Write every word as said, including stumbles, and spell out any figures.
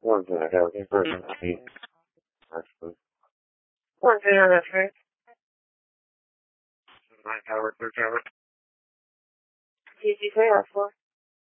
One thing I got in person, actually. One thing on that train. Nine tower, third tower. Did you say that for?